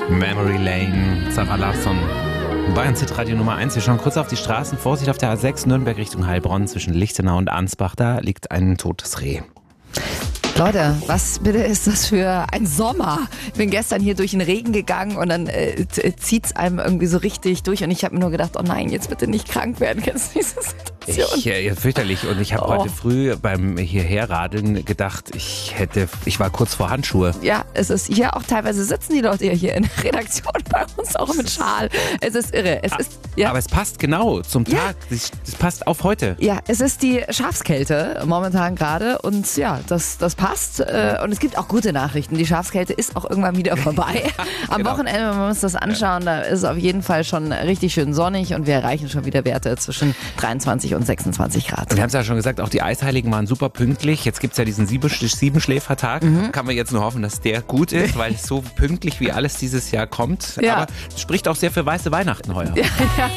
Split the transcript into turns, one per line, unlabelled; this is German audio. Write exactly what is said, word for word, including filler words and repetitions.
Memory Lane, Sarah Larsson. Bayern Hitradio Nummer eins. Wir schauen kurz auf die Straßen. Vorsicht auf der A sechs Nürnberg Richtung Heilbronn zwischen Lichtenau und Ansbach. Da liegt ein totes Reh.
Leute, was bitte ist das für ein Sommer? Ich bin gestern hier durch den Regen gegangen und dann äh, zieht es einem irgendwie so richtig durch und ich habe mir nur gedacht, oh nein, jetzt bitte nicht krank werden. Kennst du diese Situation?
Ich, äh, fürchterlich. Und ich habe
Oh.
heute früh beim Hierherradeln gedacht, ich hätte, ich war kurz vor Handschuhe.
Ja, es ist hier auch teilweise sitzen die Leute ja hier in der Redaktion bei uns auch mit Schal. Es ist irre. Es ist, ja.
Aber es passt genau zum
Ja.
Tag. Es es passt auf heute.
Ja, es ist die Schafskälte momentan gerade und ja, das, das passt. Und es gibt auch gute Nachrichten. Die Schafskälte ist auch irgendwann wieder vorbei. Am
Genau.
Wochenende, wenn wir uns das anschauen, da ist es auf jeden Fall schon richtig schön sonnig und wir erreichen schon wieder Werte zwischen dreiundzwanzig und sechsundzwanzig Grad.
Wir haben es ja schon gesagt, auch die Eisheiligen waren super pünktlich. Jetzt gibt es ja diesen Sieben- Siebenschläfertag.
Mhm.
Kann man jetzt nur hoffen, dass der gut ist, weil es so pünktlich wie alles dieses Jahr kommt.
Ja.
Aber es spricht auch sehr für weiße Weihnachten heuer.
Ja, ja.